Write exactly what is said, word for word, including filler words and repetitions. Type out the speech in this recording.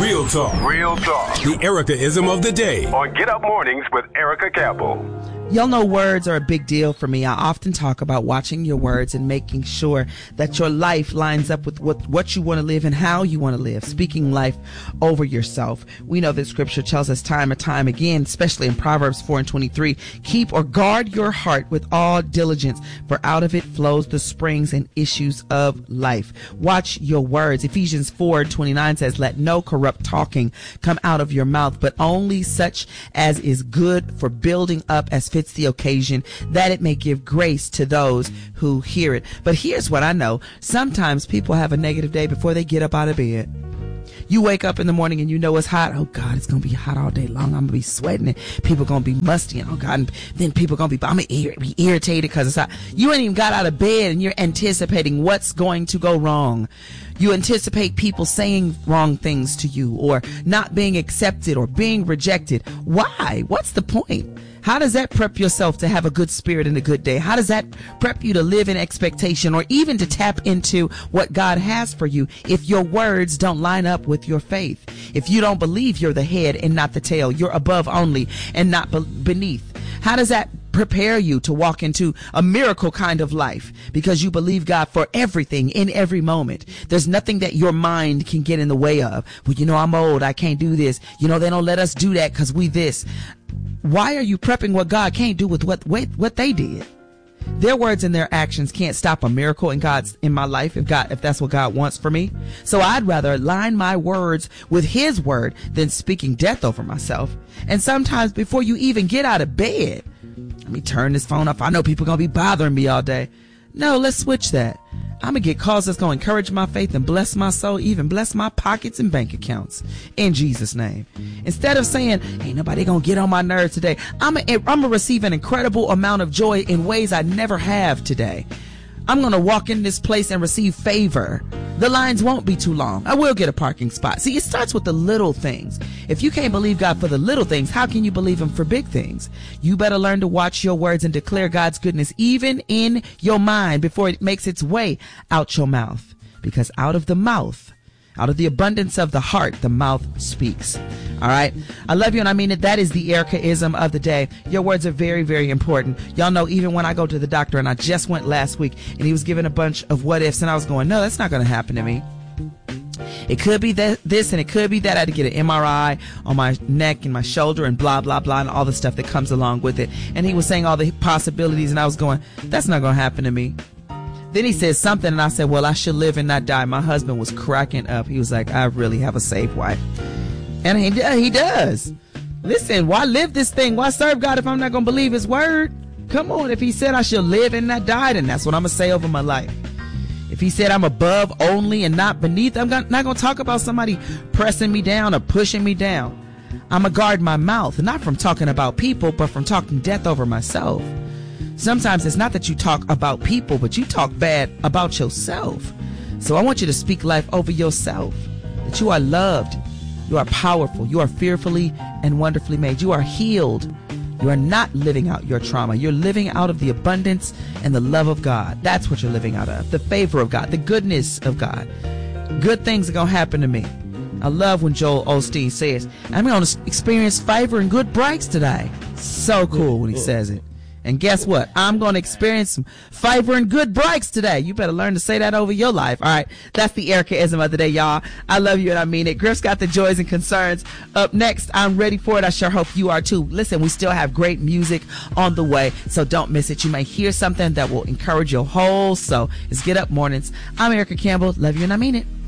Real talk. Real talk. The Erica-ism of the day. On Get Up Mornings with Erica Campbell. Y'all know words are a big deal for me. I often talk about watching your words and making sure that your life lines up with what, what you want to live and how you want to live. Speaking life over yourself. We know that scripture tells us time and time again, especially in Proverbs four and twenty-three, keep or guard your heart with all diligence, for out of it flows the springs and issues of life. Watch your words. Ephesians four twenty-nine says, let no corrupt talking come out of your mouth, but only such as is good for building up as fits the occasion, that it may give grace to those who hear it. But here's what I know. Sometimes people have a negative day before they get up out of bed. You wake up in the morning and you know it's hot. Oh God, it's going to be hot all day long. I'm going to be sweating and people going to be musty. And oh God, and then people going to be, I'm going to be irritated because it's hot. You ain't even got out of bed and you're anticipating what's going to go wrong. You anticipate people saying wrong things to you or not being accepted or being rejected. Why? What's the point? How does that prep yourself to have a good spirit and a good day? How does that prep you to live in expectation or even to tap into what God has for you if your words don't line up with your faith? If you don't believe you're the head and not the tail, you're above only and not be- beneath. How does that prepare you to walk into a miracle kind of life because you believe God for everything in every moment? There's nothing that your mind can get in the way of. Well, you know, I'm old. I can't do this. You know, they don't let us do that because we this. Why are you prepping what God can't do with what, what, what they did? Their words and their actions can't stop a miracle in God's, in my life if God, if that's what God wants for me. So I'd rather align my words with his word than speaking death over myself. And sometimes before you even get out of bed, let me turn this phone off. I know people are going to be bothering me all day. No, let's switch that. I'm going to get calls that's going to encourage my faith and bless my soul, even bless my pockets and bank accounts in Jesus' name. Instead of saying, ain't nobody going to get on my nerves today, I'm going to receive an incredible amount of joy in ways I never have today. I'm going to walk in this place and receive favor. The lines won't be too long. I will get a parking spot. See, it starts with the little things. If you can't believe God for the little things, how can you believe him for big things? You better learn to watch your words and declare God's goodness even in your mind before it makes its way out your mouth. Because out of the mouth, out of the abundance of the heart, the mouth speaks. All right. I love you and I mean it. That is the Erica-ism of the day. Your words are very, very important. Y'all know even when I go to the doctor, and I just went last week and he was giving a bunch of what ifs and I was going, no, that's not going to happen to me. It could be that this and it could be that. I had to get an M R I on my neck and my shoulder and blah, blah, blah, and all the stuff that comes along with it. And he was saying all the possibilities and I was going, that's not going to happen to me. Then he said something and I said, well, I should live and not die. My husband was cracking up. He was like, I really have a safe wife. And he, he does. Listen, why live this thing? Why serve God if I'm not going to believe his word? Come on. If he said I should live and not die, then that's what I'm going to say over my life. If he said I'm above only and not beneath, I'm not going to talk about somebody pressing me down or pushing me down. I'm going to guard my mouth, not from talking about people, but from talking death over myself. Sometimes it's not that you talk about people, but you talk bad about yourself. So I want you to speak life over yourself, that you are loved. You are powerful. You are fearfully and wonderfully made. You are healed. You are not living out your trauma. You're living out of the abundance and the love of God. That's what you're living out of. The favor of God, the goodness of God. Good things are going to happen to me. I love when Joel Osteen says, I'm going to experience favor and good breaks today. So cool when he says it. And guess what? I'm going to experience some favor and good breaks today. You better learn to say that over your life. All right. That's the Erica-ism of the day, y'all. I love you and I mean it. Griff's got the joys and concerns. Up next, I'm ready for it. I sure hope you are too. Listen, we still have great music on the way, so don't miss it. You may hear something that will encourage your whole soul. It's Get Up Mornings. I'm Erica Campbell. Love you and I mean it.